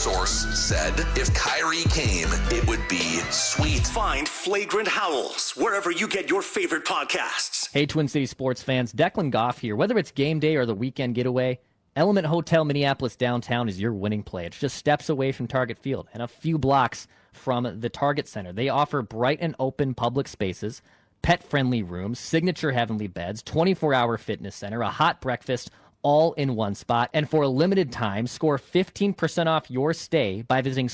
source said if Kyrie came, it would be sweet. Find Flagrant Howls wherever you get your favorite podcasts. Hey, Twin Cities sports fans, Declan Goff here. Whether it's game day or the weekend getaway, Element Hotel Minneapolis downtown is your winning play. It's just steps away from Target Field and a few blocks from the Target Center. They offer bright and open public spaces, pet-friendly rooms, signature heavenly beds, 24-hour fitness center, a hot breakfast, all in one spot. And for a limited time, score 15% off your stay by visiting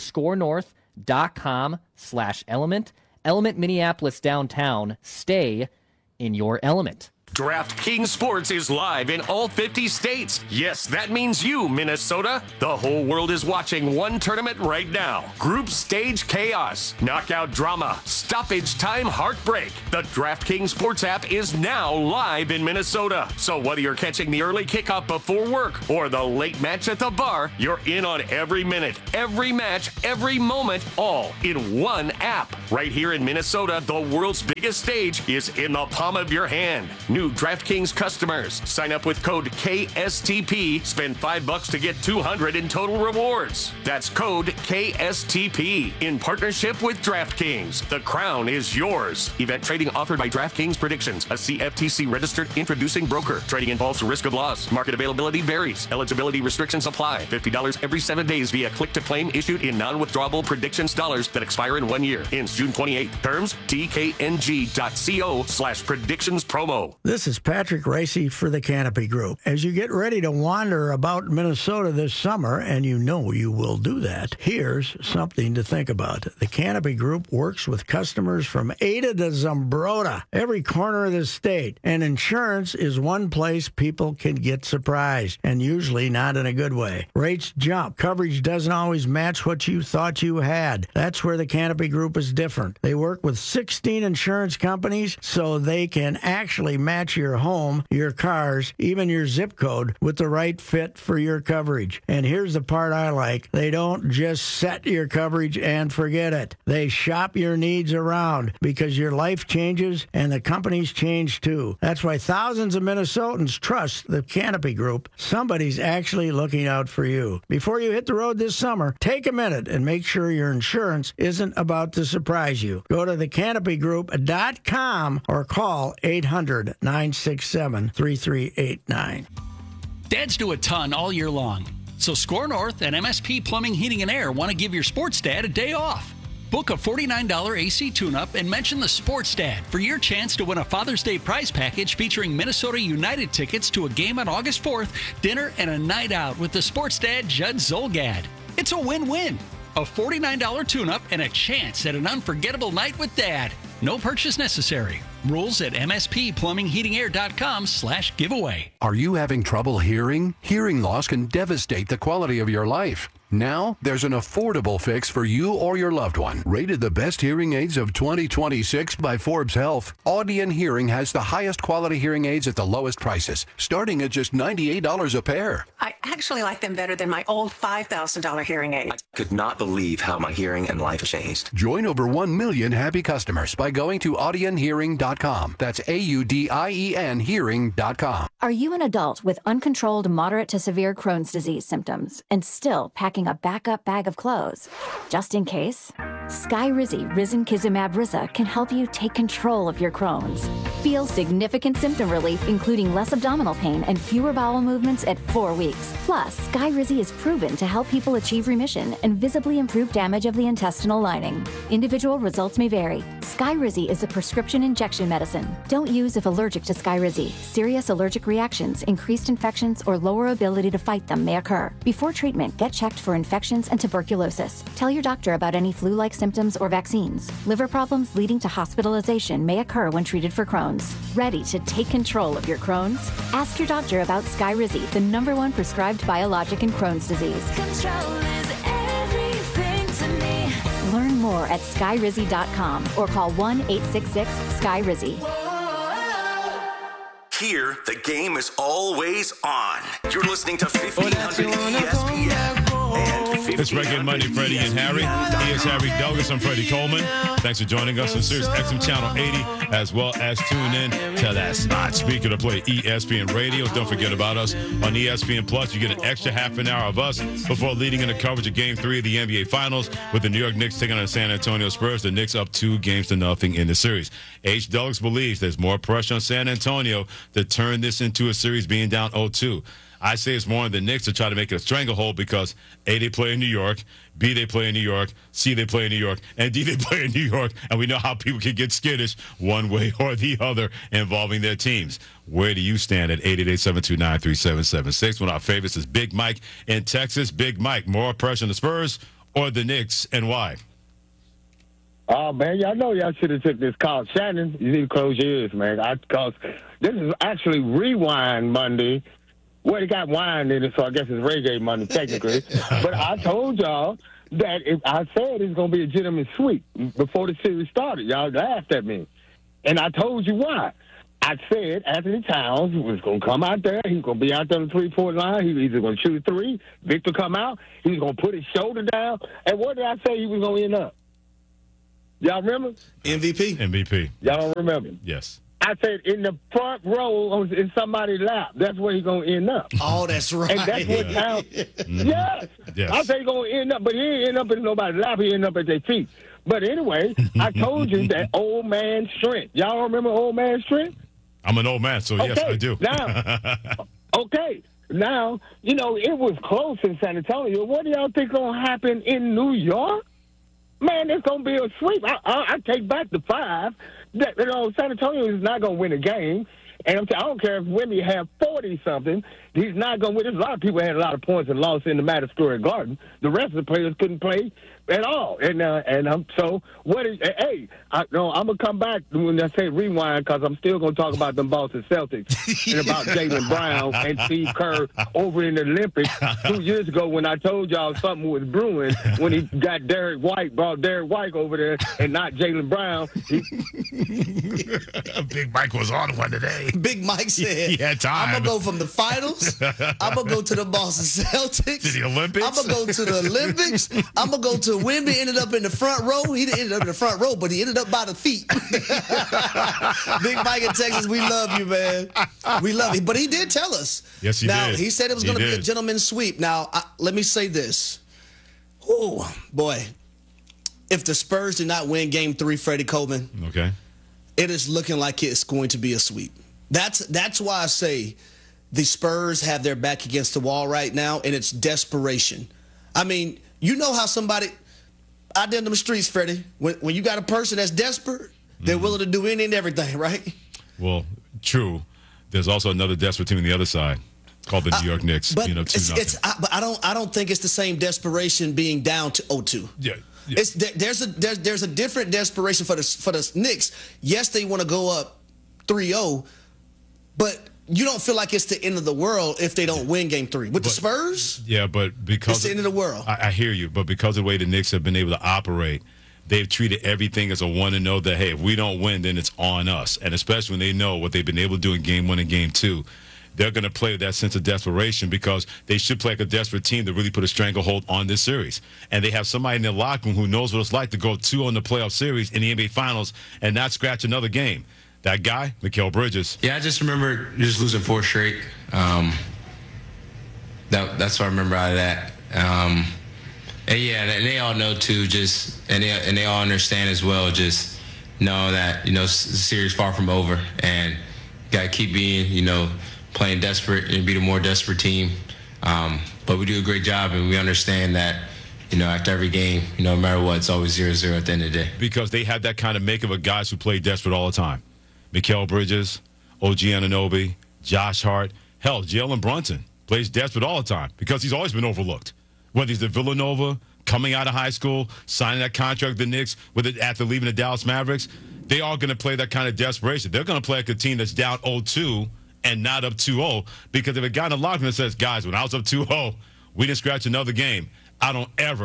scorenorth.com/element. Element Minneapolis downtown. Stay in your element. DraftKings Sports is live in all 50 states. Yes, that means you, Minnesota. The whole world is watching one tournament right now. Group stage chaos, knockout drama, stoppage time heartbreak. The DraftKings Sports app is now live in Minnesota. So whether you're catching the early kickoff before work or the late match at the bar, you're in on every minute, every match, every moment, all in one app. Right here in Minnesota, the world's biggest stage is in the palm of your hand. New DraftKings customers sign up with code KSTP. Spend $5 to get $200 in total rewards. That's code KSTP in partnership with DraftKings. The crown is yours. Event trading offered by DraftKings Predictions, a CFTC registered introducing broker. Trading involves risk of loss. Market availability varies. Eligibility restrictions apply. $50 every 7 days via click to claim issued in non-withdrawable Predictions dollars that expire in 1 year. Ends June 28th. Terms DKNG.co/predictions promo. This is Patrick Racy for the Canopy Group. As you get ready to wander about Minnesota this summer, and you know you will do that, here's something to think about. The Canopy Group works with customers from Ada to Zumbrota, every corner of the state. And insurance is one place people can get surprised, and usually not in a good way. Rates jump. Coverage doesn't always match what you thought you had. That's where the Canopy Group is different. They work with 16 insurance companies so they can actually match your home, your cars, even your zip code with the right fit for your coverage. And here's the part I like. They don't just set your coverage and forget it. They shop your needs around because your life changes and the companies change too. That's why thousands of Minnesotans trust the Canopy Group. Somebody's actually looking out for you. Before you hit the road this summer, take a minute and make sure your insurance isn't about to surprise you. Go to thecanopygroup.com or call 800-967-3389. Dads do a ton all year long. So Score North and MSP Plumbing, Heating, and Air want to give your sports dad a day off. Book a $49 AC tune-up and mention the Sports Dad for your chance to win a Father's Day prize package featuring Minnesota United tickets to a game on August 4th, dinner, and a night out with the Sports Dad Judd Zolgad. It's a win-win. A $49 tune-up and a chance at an unforgettable night with Dad. No purchase necessary. Rules at msplumbingheatingair.com/giveaway. Are you having trouble hearing? Hearing loss can devastate the quality of your life. Now, there's an affordable fix for you or your loved one. Rated the best hearing aids of 2026 by Forbes Health, Audion Hearing has the highest quality hearing aids at the lowest prices, starting at just $98 a pair. I actually like them better than my old $5,000 hearing aid. I could not believe how my hearing and life changed. Join over 1 million happy customers by going to audionhearing.com. That's AUDIEN hearing.com. Are you an adult with uncontrolled moderate to severe Crohn's disease symptoms and still packing a backup bag of clothes just in case? Skyrizi Risankizumab Riza can help you take control of your Crohn's. Feel significant symptom relief, including less abdominal pain and fewer bowel movements at 4 weeks. Plus, Skyrizi is proven to help people achieve remission and visibly improve damage of the intestinal lining. Individual results may vary. Skyrizi is a prescription injection medicine. Don't use if allergic to Skyrizi. Serious allergic reactions, increased infections, or lower ability to fight them may occur. Before treatment, get checked for infections and tuberculosis. Tell your doctor about any flu-like symptoms or vaccines. Liver problems leading to hospitalization may occur when treated for Crohn's. Ready to take control of your Crohn's? Ask your doctor about Skyrizi, the #1 prescribed biologic in Crohn's disease. Control is everything to me. Learn more at skyrizi.com or call 1-866-SKYRIZI. Here, the game is always on. You're listening to 1500 ESPN and It's Reggae Monday, Freddie and Harry. He is Harry Douglas. I'm Freddie Coleman. Thanks for joining us on Sirius XM Channel 80, as well as tune in to that smart speaker to play ESPN Radio. Don't forget about us on ESPN Plus. You get an extra half an hour of us before leading into coverage of Game 3 of the NBA Finals with the New York Knicks taking on the San Antonio Spurs. The Knicks up 2-0 in the series. H. Douglas believes there's more pressure on San Antonio to turn this into a series being down 0-2. I say it's more on the Knicks to try to make it a stranglehold because A, they play in New York, B, they play in New York, C, they play in New York, and D, they play in New York, and we know how people can get skittish one way or the other involving their teams. Where do you stand at 888-729-3776? One of our favorites is Big Mike in Texas. Big Mike, more pressure on the Spurs or the Knicks, and why? Oh, man, y'all know y'all should have took this call. Shannon, you need to close your ears, man, because this is actually Rewind Monday. Well, it got wine in it, so I guess it's Reggae Monday, technically. But I told y'all that I said it's going to be a gentleman's sweep before the series started. Y'all laughed at me. And I told you why. I said Anthony Towns was going to come out there. He's going to be out there on the 3-point line. He's either going to shoot a three. Victor come out. He's going to put his shoulder down. And what did I say he was going to end up? Y'all remember? MVP. Y'all don't remember? Yes. I said in the front row in somebody's lap. That's where he's going to end up. Oh, that's right. And that's what Towns. Yes. I say he's going to end up, but he ain't end up in nobody's lap. He end up at their feet. But anyway, I told you that old man strength. Y'all remember old man strength? I'm an old man, so yes, I do. Now, you know, it was close in San Antonio. What do y'all think going to happen in New York? Man, it's going to be a sweep. I take back the 5. San Antonio is not going to win a game. And I don't care if Wemby have 40-something. He's not going to win. There's a lot of people had a lot of points and lost in the Madison Square Garden. The rest of the players couldn't play at all. So what is? Hey, I'm gonna come back when I say rewind because I'm still gonna talk about them Boston Celtics and about Jaylen Brown and Steve Kerr over in the Olympics 2 years ago when I told y'all something was brewing when he got brought Derek White over there and not Jaylen Brown. Big Mike was on one today. Big Mike said, he had time. I'm going to go from the finals. I'm going to go to the Boston Celtics. To the Olympics. I'm going to go to the Olympics. I'm going to go to Wemby. Ended up in the front row. He didn't end up in the front row, but he ended up by the feet. Big Mike in Texas, we love you, man. We love you. But he did tell us. Yes, he did. Now, he said it was going to be a gentleman's sweep. Now, let me say this. Oh, boy. If the Spurs do not win Game 3, Freddie Coleman, okay, it is looking like it's going to be a sweep. That's why I say the Spurs have their back against the wall right now, and it's desperation. I mean, you know how somebody out there in the streets, Freddie, when you got a person that's desperate, they're willing to do anything and everything, right? Well, true. There's also another desperate team on the other side called the New York Knicks. But 2-0. But I don't think it's the same desperation being down to 0-2. Yeah. There's a different desperation for the Knicks. Yes, they want to go up 3-0, but you don't feel like it's the end of the world if they don't win Game 3. With the Spurs, yeah, but because it's the end of the world. I hear you, but because of the way the Knicks have been able to operate, they've treated everything as a 1-0 that, hey, if we don't win, then it's on us. And especially when they know what they've been able to do in Game 1 and Game 2, they're going to play with that sense of desperation because they should play like a desperate team to really put a stranglehold on this series. And they have somebody in their locker room who knows what it's like to go 2-0 in the playoff series in the NBA Finals and not scratch another game. That guy, Mikal Bridges. Yeah, I just remember just losing 4 straight. That's what I remember out of that. And yeah, and they all know too. And they all understand as well. Just know that the series far from over, and got to keep being playing desperate and be the more desperate team. But we do a great job, and we understand that. After every game, no matter what, it's always 0-0 at the end of the day. Because they have that kind of makeup of guys who play desperate all the time. Mikal Bridges, OG Anunoby, Josh Hart. Hell, Jalen Brunson plays desperate all the time because he's always been overlooked. Whether he's at Villanova, coming out of high school, signing that contract with the Knicks, after leaving the Dallas Mavericks, they are going to play that kind of desperation. They're going to play like a team that's down 0-2 and not up 2-0 because if a guy in the locker room says, guys, when I was up 2-0, we didn't scratch another game, I don't ever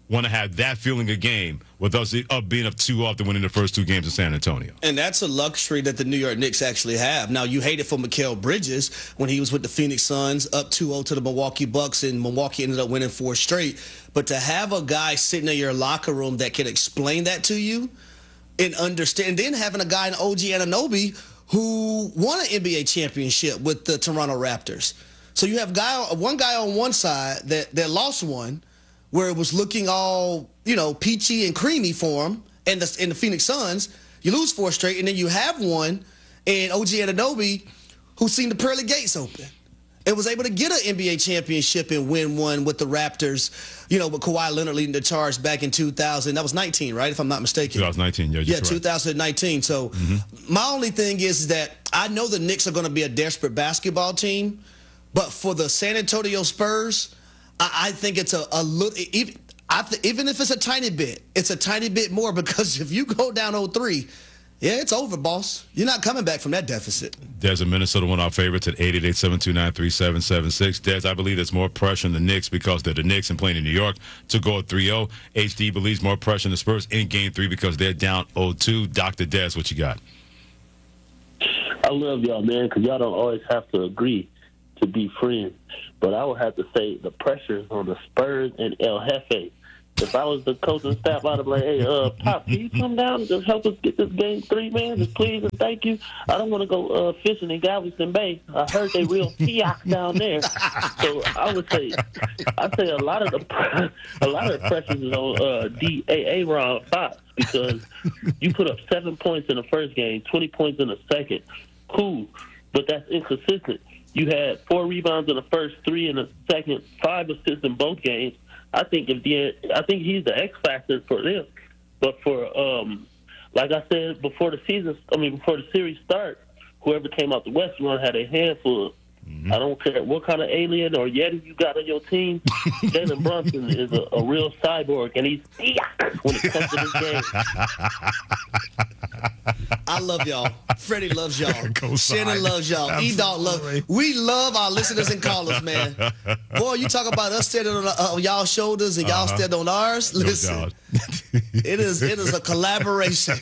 want to have that feeling a game with us being up 2-0 after winning the first 2 games in San Antonio. And that's a luxury that the New York Knicks actually have. Now, you hate it for Mikal Bridges when he was with the Phoenix Suns, up 2-0 to the Milwaukee Bucks, and Milwaukee ended up winning 4 straight. But to have a guy sitting in your locker room that can explain that to you and understand, and then having a guy in OG Anunoby who won an NBA championship with the Toronto Raptors. So you have one guy on one side that lost one, where it was looking all, peachy and creamy for him, and the Phoenix Suns. You lose 4 straight, and then you have one, and OG Anunoby, who's seen the pearly gates open, and was able to get an NBA championship and win one with the Raptors, with Kawhi Leonard leading the charge back in 2000. That was 19, right, if I'm not mistaken? 2019, yeah, 2019. So my only thing is that I know the Knicks are going to be a desperate basketball team, but for the San Antonio Spurs, I think it's a little, even if it's a tiny bit, it's a tiny bit more, because if you go down 0-3, yeah, it's over, boss. You're not coming back from that deficit. There's a Minnesota one of our favorites at 888-729-3776. Des, I believe there's more pressure on the Knicks because they're the Knicks and playing in New York to go at 3-0. HD believes more pressure on the Spurs in Game 3 because they're down 0-2. Dr. Des, what you got? I love y'all, man, because y'all don't always have to agree to be friends. But I would have to say the pressure is on the Spurs and El Jefe. If I was the coaching staff, I'd be like, hey, Pop, can you come down and just help us get this Game 3, man? Just please and thank you. I don't want to go fishing in Galveston Bay. I heard they real fiat down there. So I would say, a lot of the pressure is on Aaron Fox, because you put up 7 points in the first game, 20 points in the second. Cool, but that's inconsistent. You had 4 rebounds in the first, 3 in the second, 5 assists in both games. I think he's the X factor for them. But for like I said before the series start, whoever came out the West run had a handful. I don't care what kind of alien or Yeti you got on your team. Jalen Brunson is a real cyborg, and he's when it comes to this game. I love y'all. Freddie loves y'all. Shannon loves y'all. E-Dog loves. We love our listeners and callers, man. Boy, you talk about us standing on y'all's shoulders and y'all standing on ours. Listen, it is a collaboration.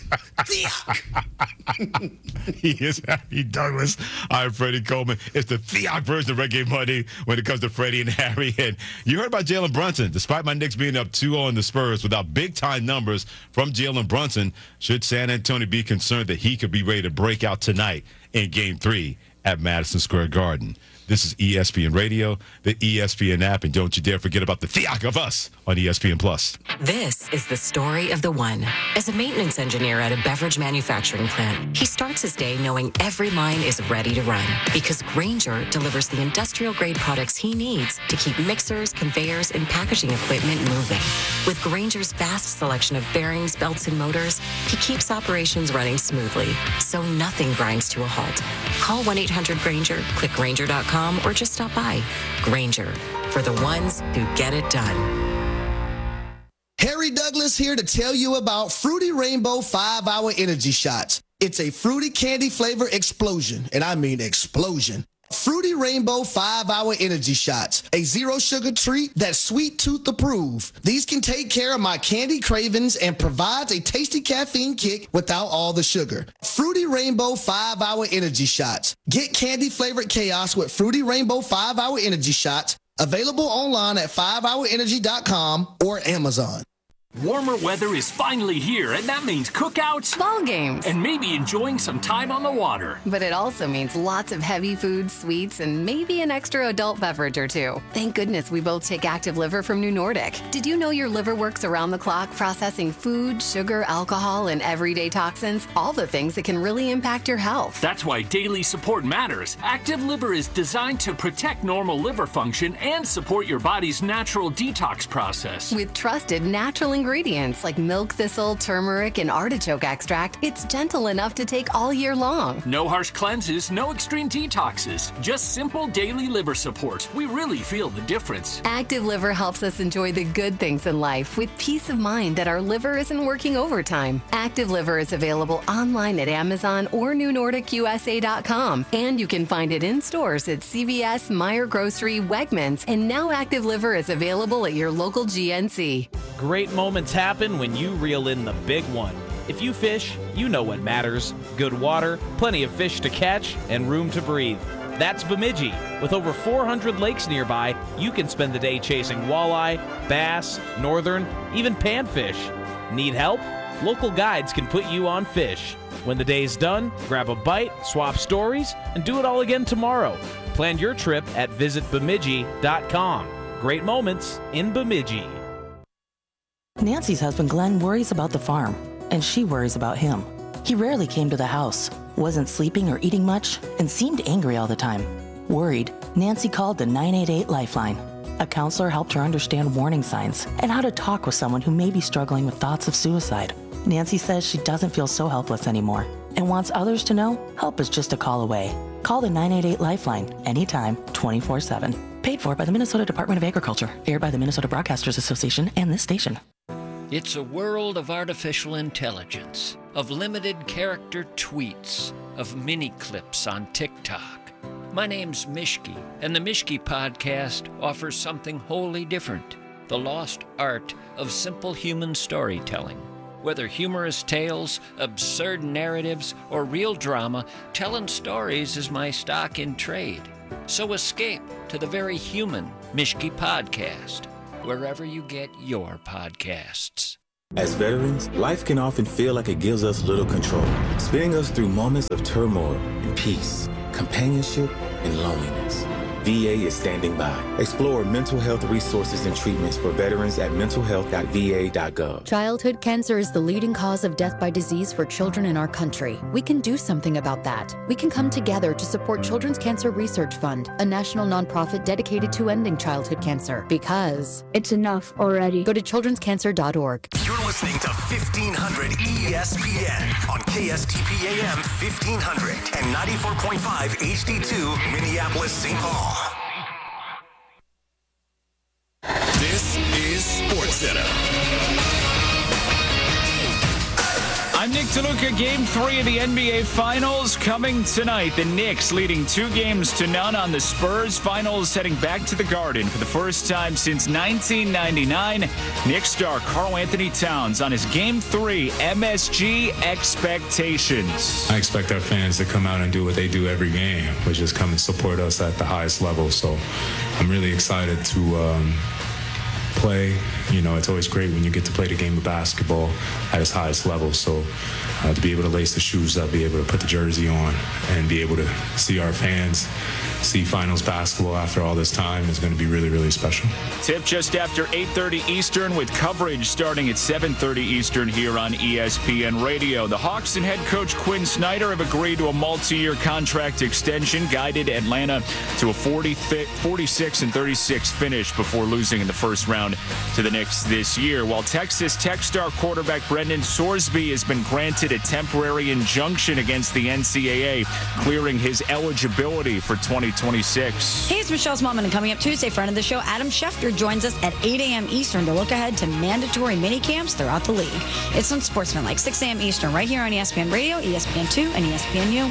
He is Harry Douglas. I'm Freddie Coleman. It's the Theoc version of Reggae Monday when it comes to Freddie and Harry. And you heard about Jalen Brunson. Despite my Knicks being up 2-0 in the Spurs without big-time numbers from Jalen Brunson, should San Antonio be concerned that he could be ready to break out tonight in Game 3 at Madison Square Garden? This is ESPN Radio, the ESPN app, and don't you dare forget about the Theoc of us on ESPN+. This is the story of the one. As a maintenance engineer at a beverage manufacturing plant, he starts his day knowing every line is ready to run because Grainger delivers the industrial-grade products he needs to keep mixers, conveyors, and packaging equipment moving. With Grainger's vast selection of bearings, belts, and motors, he keeps operations running smoothly, so nothing grinds to a halt. Call 1-800-GRAINGER, click Grainger.com, or just stop by. Grainger, for the ones who get it done. Harry Douglas here to tell you about Fruity Rainbow 5-Hour Energy Shots. It's a fruity candy flavor explosion, and I mean explosion. Fruity Rainbow 5-Hour Energy Shots, a zero-sugar treat that's sweet tooth approved. These can take care of my candy cravings and provides a tasty caffeine kick without all the sugar. Fruity Rainbow 5-Hour Energy Shots. Get candy-flavored chaos with Fruity Rainbow 5-Hour Energy Shots. Available online at 5hourenergy.com or Amazon. Warmer weather is finally here, and that means cookouts, ball games, and maybe enjoying some time on the water. But it also means lots of heavy food, sweets, and maybe an extra adult beverage or two. Thank goodness we both take Active Liver from New Nordic. Did you know your liver works around the clock processing food, sugar, alcohol, and everyday toxins? All the things that can really impact your health. That's why daily support matters. Active Liver is designed to protect normal liver function and support your body's natural detox process. With trusted natural ingredients like milk thistle, turmeric, and artichoke extract, it's gentle enough to take all year long. No harsh cleanses, no extreme detoxes, just simple daily liver support. We really feel the difference. Active Liver helps us enjoy the good things in life with peace of mind that our liver isn't working overtime. Active Liver is available online at Amazon or NewNordicUSA.com, and you can find it in stores at CVS, Meijer Grocery, Wegmans, and now Active Liver is available at your local GNC. great moments happen when you reel in the big one. If you fish, you know what matters. Good water, plenty of fish to catch, and room to breathe. That's Bemidji. With over 400 lakes nearby, you can spend the day chasing walleye, bass, northern, even panfish. Need help? Local guides can put you on fish. When the day's done, grab a bite, swap stories, and do it all again tomorrow. Plan your trip at visitbemidji.com. Great moments in Bemidji. Nancy's husband Glenn worries about the farm, and she worries about him. He rarely came to the house, wasn't sleeping or eating much, and seemed angry all the time. Worried, Nancy called the 988 Lifeline. A counselor helped her understand warning signs and how to talk with someone who may be struggling with thoughts of suicide. Nancy says she doesn't feel so helpless anymore and wants others to know help is just a call away. Call the 988 Lifeline anytime, 24/7. Paid for by the Minnesota Department of Agriculture. Aired by the Minnesota Broadcasters Association and this station. It's a world of artificial intelligence, of limited character tweets, of mini clips on TikTok. My name's Mishki, and the Mishki Podcast offers something wholly different, the lost art of simple human storytelling. Whether humorous tales, absurd narratives, or real drama, telling stories is my stock in trade. So escape to the very human Mishki Podcast, wherever you get your podcasts. As veterans, life can often feel like it gives us little control, spinning us through moments of turmoil and peace, companionship and loneliness. VA is standing by. Explore mental health resources and treatments for veterans at mentalhealth.va.gov. Childhood cancer is the leading cause of death by disease for children in our country. We can do something about that. We can come together to support Children's Cancer Research Fund, a national nonprofit dedicated to ending childhood cancer. Because it's enough already. Go to childrenscancer.org. You're listening to 1500 ESPN on KSTP AM 1500 and 94.5 HD2 Minneapolis, St. Paul. This is SportsCenter. I'm Nick DeLuca. Game 3 of the NBA Finals coming tonight. The Knicks leading 2-0 on the Spurs. Finals heading back to the Garden for the first time since 1999. Knicks star Karl Anthony Towns on his Game 3 MSG expectations. I expect our fans to come out and do what they do every game, which is come and support us at the highest level. So I'm really excited to play. You know, it's always great when you get to play the game of basketball at its highest level. So to be able to lace the shoes up, be able to put the jersey on, and be able to see our fans see finals basketball after all this time is going to be really, really special. Tip just after 8:30 Eastern with coverage starting at 7:30 Eastern here on ESPN Radio. The Hawks and head coach Quinn Snyder have agreed to a multi-year contract extension, guided Atlanta to a 46-36 finish before losing in the first round to the Knicks this year. While Texas Tech star quarterback Brendan Sorsby has been granted a temporary injunction against the NCAA, clearing his eligibility for 2026. Hey, it's Michelle Smallman, and coming up Tuesday, friend of the show, Adam Schefter joins us at 8 a.m. Eastern to look ahead to mandatory mini camps throughout the league. It's on Sportsman, 6 a.m. Eastern, right here on ESPN Radio, ESPN2, and ESPNU.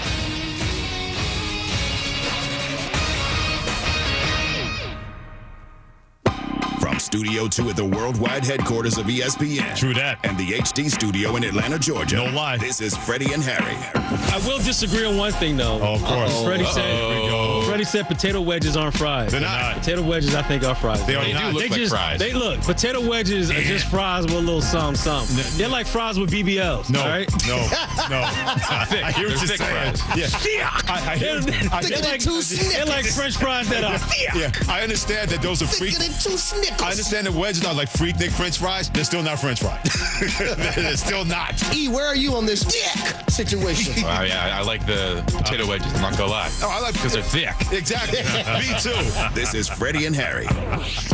Studio 2 at the worldwide headquarters of ESPN. True that. And the HD studio in Atlanta, Georgia. No lie. This is Freddie and Harry. I will disagree on one thing, though. Oh, of course. Freddie said potato wedges aren't fries. They're not. Potato wedges, I think, are fries. They do look like fries. They look. Potato wedges are just fries with a little something. They're like fries with BBLs. No, right? no. I hear what you're saying. They're like French fries that are. Yeah, I understand that those are freak. I understand the wedges are like freaknik French fries. They're still not French fries. They're still not. E, where are you on this dick situation? I like the potato wedges. I'm not gonna lie. Oh, I like because they're thick. Exactly. Me too. This is Freddie and Harry.